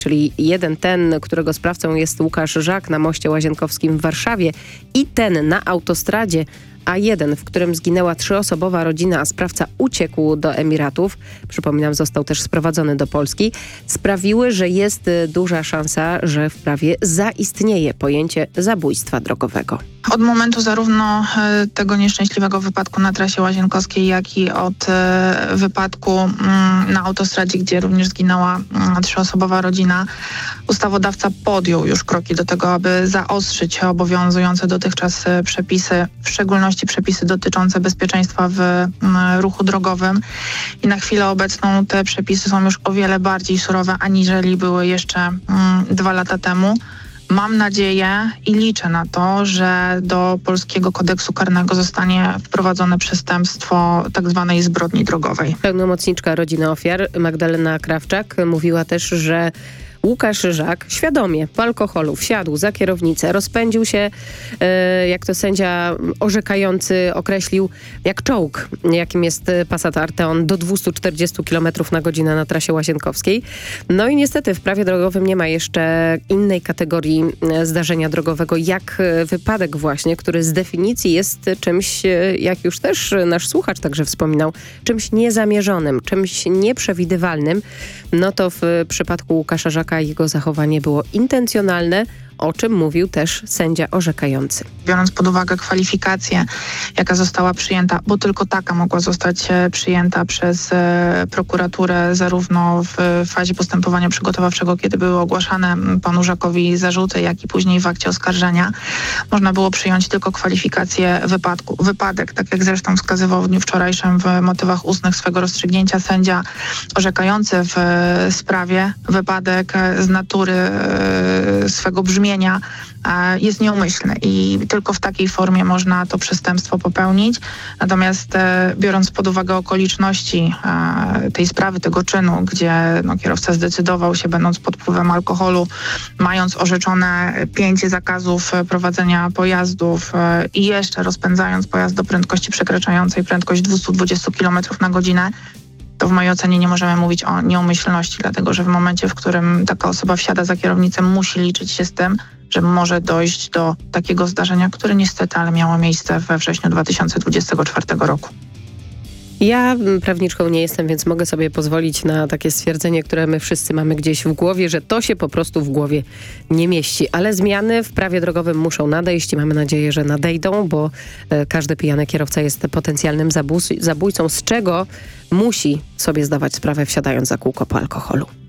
czyli jeden ten, którego sprawcą jest Łukasz Żak na moście Łazienkowskim w Warszawie i ten na autostradzie A1, w którym zginęła 3-osobowa rodzina, a sprawca uciekł do Emiratów, przypominam, został też sprowadzony do Polski, sprawiły, że jest duża szansa, że w prawie zaistnieje pojęcie zabójstwa drogowego. Od momentu zarówno tego nieszczęśliwego wypadku na trasie łazienkowskiej, jak i od wypadku na autostradzie, gdzie również zginęła 3-osobowa rodzina, ustawodawca podjął już kroki do tego, aby zaostrzyć obowiązujące dotychczas przepisy, w szczególności przepisy dotyczące bezpieczeństwa w ruchu drogowym. I na chwilę obecną te przepisy są już o wiele bardziej surowe, aniżeli były jeszcze 2 lata temu. Mam nadzieję i liczę na to, że do polskiego kodeksu karnego zostanie wprowadzone przestępstwo tak zwanej zbrodni drogowej. Pełnomocniczka rodziny ofiar Magdalena Krawczak mówiła też, że Łukasz Żak świadomie po alkoholu wsiadł za kierownicę, rozpędził się, jak to sędzia orzekający określił, jak czołg, jakim jest Passat Arteon, do 240 km na godzinę na trasie łazienkowskiej. No i niestety w prawie drogowym nie ma jeszcze innej kategorii zdarzenia drogowego, jak wypadek właśnie, który z definicji jest czymś, jak już też nasz słuchacz także wspominał, czymś niezamierzonym, czymś nieprzewidywalnym. No to w przypadku Łukasza Żaka jego zachowanie było intencjonalne, o czym mówił też sędzia orzekający. Biorąc pod uwagę kwalifikację, jaka została przyjęta, bo tylko taka mogła zostać przyjęta przez prokuraturę zarówno w fazie postępowania przygotowawczego, kiedy były ogłaszane panu Żakowi zarzuty, jak i później w akcie oskarżenia, można było przyjąć tylko kwalifikację wypadku. Wypadek, tak jak zresztą wskazywał w dniu wczorajszym w motywach ustnych swego rozstrzygnięcia sędzia orzekający w sprawie, wypadek z natury swego brzmienia jest nieumyślny i tylko w takiej formie można to przestępstwo popełnić. Natomiast biorąc pod uwagę okoliczności tej sprawy, tego czynu, gdzie kierowca zdecydował się, będąc pod wpływem alkoholu, mając orzeczone 5 zakazów prowadzenia pojazdów i jeszcze rozpędzając pojazd do prędkości przekraczającej prędkość 220 km na godzinę, to w mojej ocenie nie możemy mówić o nieumyślności, dlatego że w momencie, w którym taka osoba wsiada za kierownicę, musi liczyć się z tym, że może dojść do takiego zdarzenia, które niestety, ale miało miejsce we wrześniu 2024 roku. Ja prawniczką nie jestem, więc mogę sobie pozwolić na takie stwierdzenie, które my wszyscy mamy gdzieś w głowie, że to się po prostu w głowie nie mieści. Ale zmiany w prawie drogowym muszą nadejść i mamy nadzieję, że nadejdą, bo każdy pijany kierowca jest potencjalnym zabójcą, z czego musi sobie zdawać sprawę, wsiadając za kółko po alkoholu.